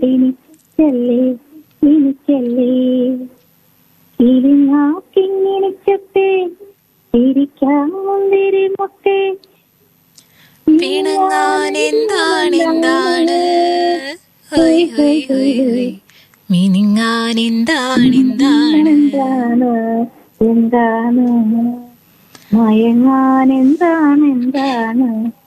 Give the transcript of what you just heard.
എനിക്കല്ലേ എനിക്കല്ലേ കിളിങ്ങാക്കിങ്ങിണിച്ചത്തെ ഇരിക്കാം മുന്തിരി മുട്ടേ പിണങ്ങാൻ എന്താണ് ഹൊയ് ഹൊയ് ഹൊയ് ഹൊയ് മിനിങ്ങാൻ എന്താണ് എന്താണ് മയങ്ങാൻ എന്താണ്